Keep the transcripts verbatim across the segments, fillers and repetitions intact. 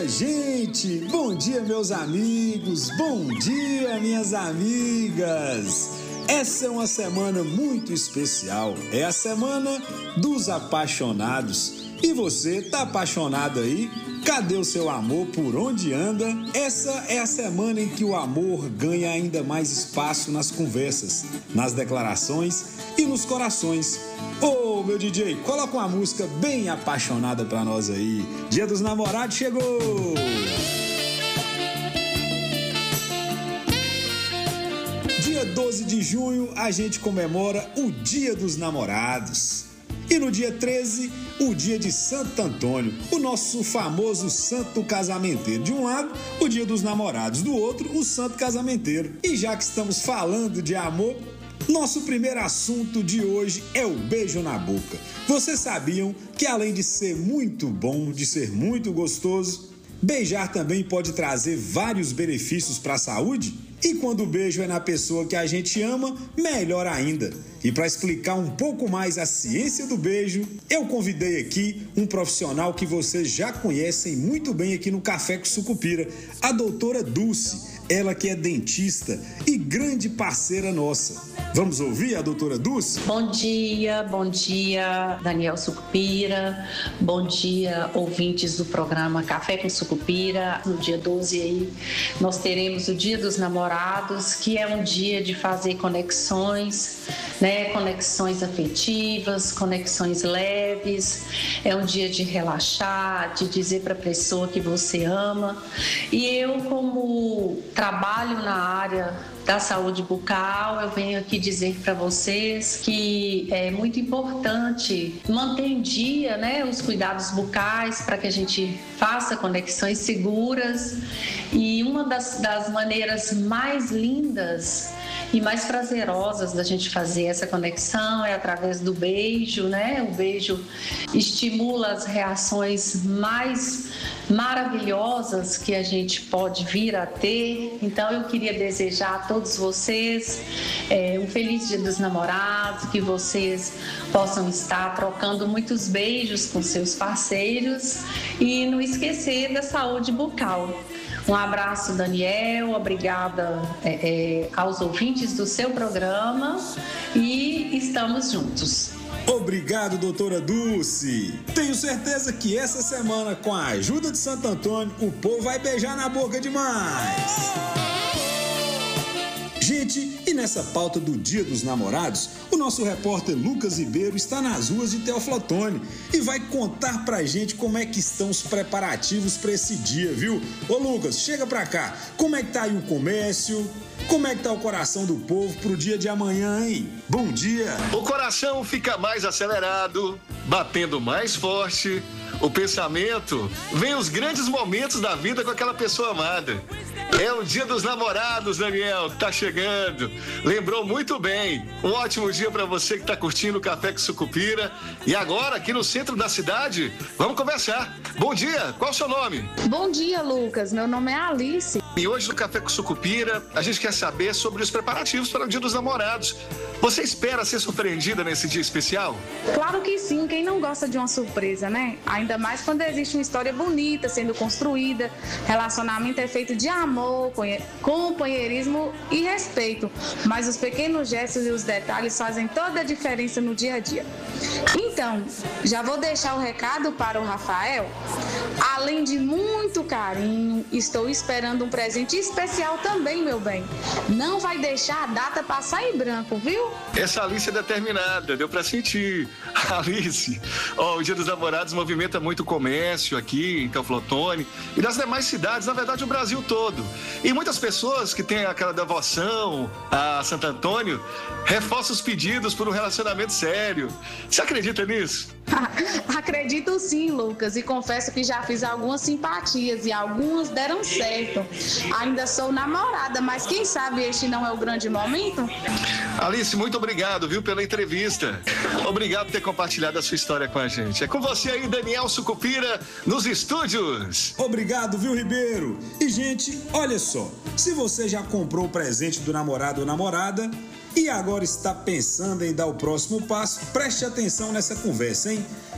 dia, gente! Bom dia, meus amigos! Bom dia, minhas amigas! Essa é uma semana muito especial. É a semana dos apaixonados. E você, tá apaixonado aí? Cadê o seu amor? Por onde anda? Essa é a semana em que o amor ganha ainda mais espaço nas conversas, nas declarações e nos corações. Ô, meu D J, coloca uma música bem apaixonada pra nós aí. Dia dos Namorados chegou! Dia doze de junho, a gente comemora o Dia dos Namorados. E no dia treze, o dia de Santo Antônio, o nosso famoso santo casamenteiro. De um lado, o dia dos namorados, do outro, o santo casamenteiro. E já que estamos falando de amor, nosso primeiro assunto de hoje é o beijo na boca. Vocês sabiam que além de ser muito bom, de ser muito gostoso, beijar também pode trazer vários benefícios para a saúde? E quando o beijo é na pessoa que a gente ama, melhor ainda. E para explicar um pouco mais a ciência do beijo, eu convidei aqui um profissional que vocês já conhecem muito bem aqui no Café com Sucupira, a doutora Dulce, ela que é dentista e grande parceira nossa. Vamos ouvir a doutora Dulce? Bom dia, bom dia, Daniel Sucupira, bom dia, ouvintes do programa Café com Sucupira. No dia doze aí, nós teremos o Dia dos Namorados, que é um dia de fazer conexões, né? Conexões afetivas, conexões leves. É um dia de relaxar, de dizer para a pessoa que você ama. E eu, como trabalho na área da saúde bucal, eu venho aqui dizer para vocês que é muito importante manter em dia, né, os cuidados bucais para que a gente faça conexões seguras. E uma das, das maneiras mais lindas e mais prazerosas da gente fazer essa conexão é através do beijo, né? O beijo estimula as reações mais maravilhosas que a gente pode vir a ter. Então eu queria desejar a todos vocês é, um feliz Dia dos Namorados, que vocês possam estar trocando muitos beijos com seus parceiros e não esquecer da saúde bucal. Um abraço, Daniel, obrigada é, é, aos ouvintes do seu programa e estamos juntos. Obrigado, doutora Dulce. Tenho certeza que essa semana, com a ajuda de Santo Antônio, o povo vai beijar na boca demais. Gente, e nessa pauta do Dia dos Namorados, o nosso repórter Lucas Ribeiro está nas ruas de Teófilo Otoni e vai contar pra gente como é que estão os preparativos para esse dia, viu? Ô Lucas, chega pra cá, como é que tá aí o comércio? Como é que tá o coração do povo pro dia de amanhã, hein? Bom dia! O coração fica mais acelerado, batendo mais forte. O pensamento vem os grandes momentos da vida com aquela pessoa amada. É o Dia dos Namorados, Daniel, que tá chegando. Lembrou muito bem. Um ótimo dia para você que tá curtindo o Café com Sucupira. E agora, aqui no centro da cidade, vamos conversar. Bom dia, qual é o seu nome? Bom dia, Lucas. Meu nome é Alice. E hoje no Café com Sucupira, a gente quer saber sobre os preparativos para o Dia dos Namorados. Você espera ser surpreendida nesse dia especial? Claro que sim, quem não gosta de uma surpresa, né? Ainda mais quando existe uma história bonita sendo construída, relacionamento é feito de amor, companheirismo e respeito. Mas os pequenos gestos e os detalhes fazem toda a diferença no dia a dia. Então, já vou deixar o recado para o Rafael. Além de muito carinho, estou esperando um presente especial também, meu bem. Não vai deixar a data passar em branco, viu? Essa Alice é determinada, deu pra sentir. Alice, ó, o Dia dos Namorados movimenta muito comércio aqui em Teófilo Otoni e nas demais cidades, na verdade o Brasil todo. E muitas pessoas que têm aquela devoção a Santo Antônio reforçam os pedidos por um relacionamento sério. Você acredita nisso? Acredito sim, Lucas, e confesso que já fiz algumas simpatias e algumas deram certo. Ainda sou namorada, mas quem sabe este não é o grande momento? Alice, muito obrigado, viu, pela entrevista. Obrigado por ter compartilhado a sua história com a gente. É com você aí, Daniel Sucupira, nos estúdios. Obrigado, viu, Ribeiro? E, gente, olha só, se você já comprou o presente do namorado ou namorada e agora está pensando em dar o próximo passo, preste atenção nessa conversa, hein?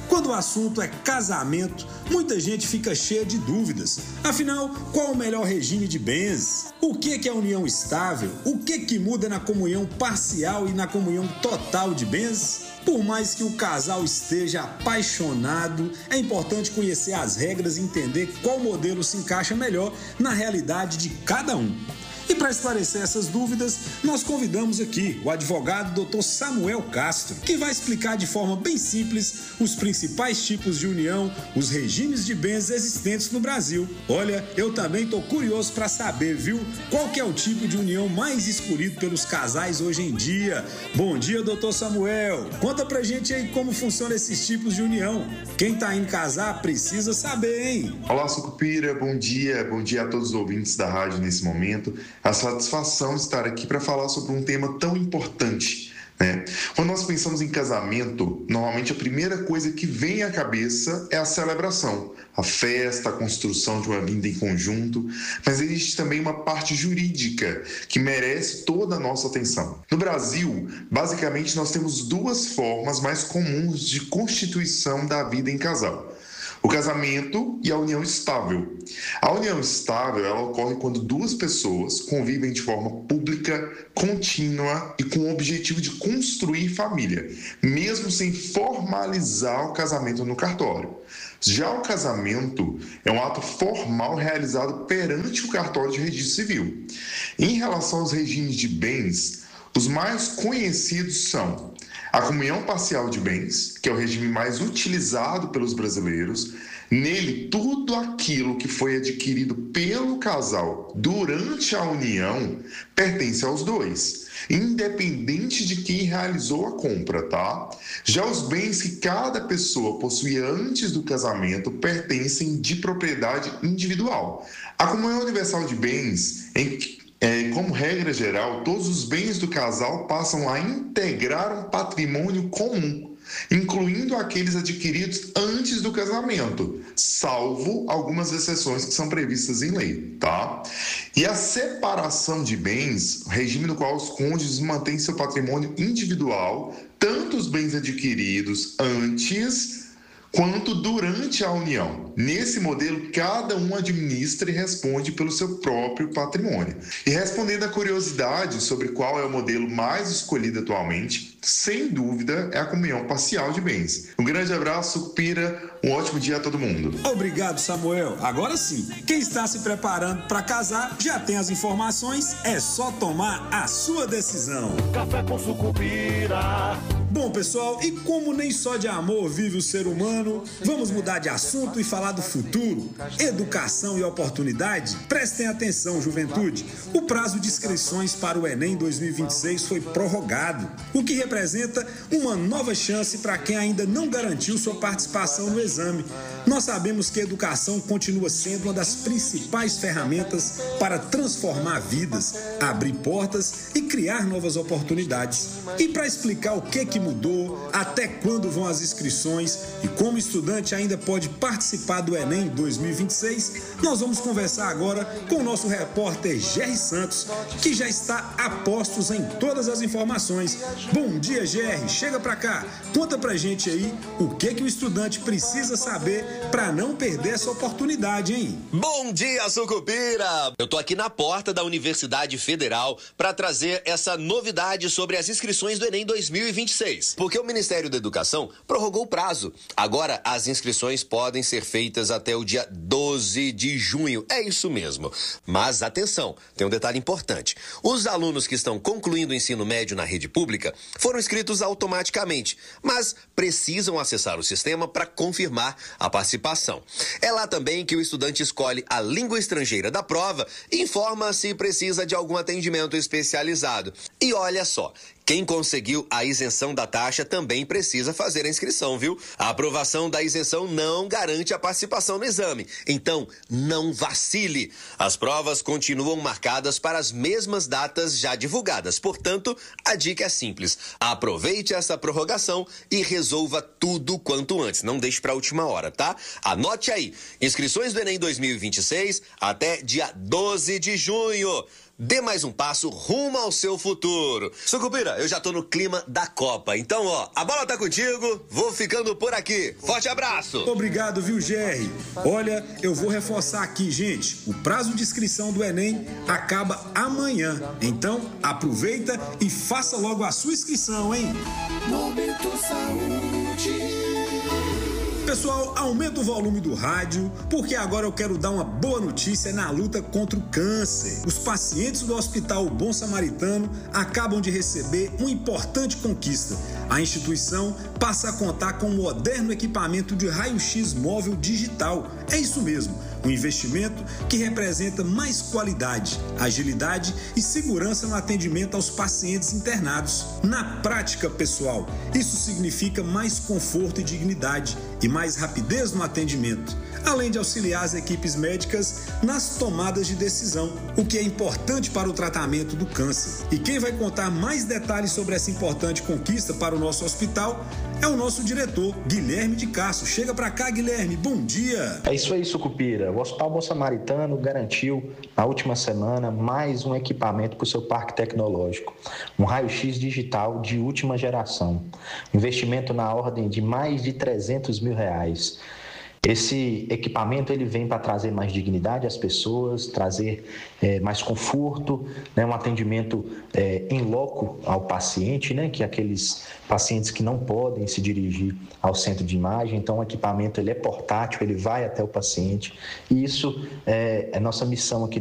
Quando o assunto é casamento, muita gente fica cheia de dúvidas. Afinal, qual o melhor regime de bens? O que é união estável? O que que muda na comunhão parcial e na comunhão total de bens? Por mais que o casal esteja apaixonado, é importante conhecer as regras e entender qual modelo se encaixa melhor na realidade de cada um. E para esclarecer essas dúvidas, nós convidamos aqui o advogado doutor Samuel Castro, que vai explicar de forma bem simples os principais tipos de união, os regimes de bens existentes no Brasil. Olha, eu também estou curioso para saber, viu, qual que é o tipo de união mais escolhido pelos casais hoje em dia. Bom dia, doutor Samuel. Conta pra gente aí como funcionam esses tipos de união. Quem tá indo casar precisa saber, hein? Olá, Sucupira. Bom dia. Bom dia a todos os ouvintes da rádio nesse momento. A satisfação de estar aqui para falar sobre um tema tão importante, né? Quando nós pensamos em casamento, normalmente a primeira coisa que vem à cabeça é a celebração, a festa, a construção de uma vida em conjunto, mas existe também uma parte jurídica que merece toda a nossa atenção. No Brasil, basicamente nós temos duas formas mais comuns de constituição da vida em casal: o casamento e a união estável. A união estável, ela ocorre quando duas pessoas convivem de forma pública, contínua e com o objetivo de construir família, mesmo sem formalizar o casamento no cartório. Já o casamento é um ato formal realizado perante o cartório de registro civil. Em relação aos regimes de bens, os mais conhecidos são a comunhão parcial de bens, que é o regime mais utilizado pelos brasileiros. Nele, tudo aquilo que foi adquirido pelo casal durante a união pertence aos dois, independente de quem realizou a compra, tá? Já os bens que cada pessoa possuía antes do casamento pertencem de propriedade individual. A comunhão universal de bens, em que É, como regra geral, todos os bens do casal passam a integrar um patrimônio comum, incluindo aqueles adquiridos antes do casamento, salvo algumas exceções que são previstas em lei, tá? E a separação de bens, regime no qual os cônjuges mantêm seu patrimônio individual, tanto os bens adquiridos antes quanto durante a união. Nesse modelo, cada um administra e responde pelo seu próprio patrimônio. E respondendo à curiosidade sobre qual é o modelo mais escolhido atualmente, sem dúvida é a comunhão parcial de bens. Um grande abraço, Pira, um ótimo dia a todo mundo. Obrigado, Samuel. Agora sim, quem está se preparando para casar já tem as informações, é só tomar a sua decisão. Café com Sucupira. Bom, pessoal, e como nem só de amor vive o ser humano, vamos mudar de assunto e falar do futuro. Educação e oportunidade? Prestem atenção, juventude. O prazo de inscrições para o Enem dois mil e vinte e seis foi prorrogado, o que representa uma nova chance para quem ainda não garantiu sua participação no exame. Nós sabemos que a educação continua sendo uma das principais ferramentas para transformar vidas, abrir portas e criar novas oportunidades. E para explicar o que que mudou, até quando vão as inscrições e como o estudante ainda pode participar do Enem dois mil e vinte e seis, nós vamos conversar agora com o nosso repórter Gerry Santos, que já está a postos em todas as informações. Bom dia, Gerry, chega pra cá, conta pra gente aí o que que o estudante precisa saber para não perder essa oportunidade, hein? Bom dia, Sucupira! Eu tô aqui na porta da Universidade Federal para trazer essa novidade sobre as inscrições do Enem dois mil e vinte e seis, porque o Ministério da Educação prorrogou o prazo. Agora, as inscrições podem ser feitas até o dia doze de junho. É isso mesmo. Mas atenção, tem um detalhe importante. Os alunos que estão concluindo o ensino médio na rede pública foram inscritos automaticamente, mas precisam acessar o sistema para confirmar a participação. É lá também que o estudante escolhe a língua estrangeira da prova e informa se precisa de algum atendimento especializado. E olha só, quem conseguiu a isenção da taxa também precisa fazer a inscrição, viu? A aprovação da isenção não garante a participação no exame, então não vacile. As provas continuam marcadas para as mesmas datas já divulgadas, portanto, a dica é simples. Aproveite essa prorrogação e resolva tudo quanto antes, não deixe para a última hora, tá? Anote aí, inscrições do Enem dois mil e vinte e seis até dia doze de junho. dê mais um passo rumo ao seu futuro. Sucupira, eu já tô no clima da Copa. Então, ó, a bola tá contigo, vou ficando por aqui. Forte abraço. Obrigado, viu, Gerry? Olha, eu vou reforçar aqui, gente. O prazo de inscrição do Enem acaba amanhã. Então, aproveita e faça logo a sua inscrição, hein? Momento Saúde. Pessoal, aumenta o volume do rádio, porque agora eu quero dar uma boa notícia na luta contra o câncer. Os pacientes do Hospital Bom Samaritano acabam de receber uma importante conquista. A instituição passa a contar com um moderno equipamento de raio-x móvel digital. É isso mesmo, um investimento que representa mais qualidade, agilidade e segurança no atendimento aos pacientes internados. Na prática, pessoal, isso significa mais conforto e dignidade e mais rapidez no atendimento, além de auxiliar as equipes médicas nas tomadas de decisão, o que é importante para o tratamento do câncer. E quem vai contar mais detalhes sobre essa importante conquista para o nosso hospital é o nosso diretor, Guilherme de Castro. Chega para cá, Guilherme, bom dia! É isso aí, Sucupira. O Hospital Bom Samaritano garantiu, na última semana, mais um equipamento para o seu parque tecnológico. Um raio-x digital de última geração. Investimento na ordem de mais de trezentos mil reais. Esse equipamento ele vem para trazer mais dignidade às pessoas, trazer é, mais conforto, né, um atendimento é, em loco ao paciente, né, que é aqueles pacientes que não podem se dirigir ao centro de imagem. Então, o equipamento ele é portátil, ele vai até o paciente. E isso é, é nossa missão aqui